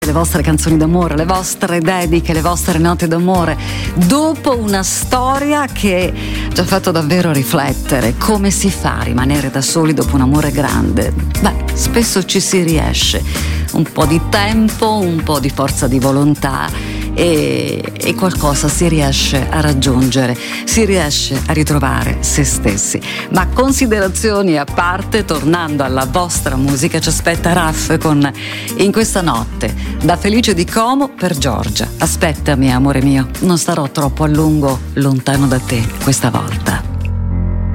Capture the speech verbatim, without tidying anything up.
Le vostre canzoni d'amore, le vostre dediche, le vostre note d'amore, dopo una storia che ci ha fatto davvero riflettere. Come si fa a rimanere da soli dopo un amore grande? Beh, spesso ci si riesce. Un po' di tempo, un po' di forza di volontà e, e qualcosa si riesce a raggiungere, si riesce a ritrovare se stessi. Ma considerazioni a parte, tornando alla vostra musica, ci aspetta Raf con In questa notte, da Felice di Como per Giorgia. Aspettami, amore mio, non starò troppo a lungo lontano da te questa volta.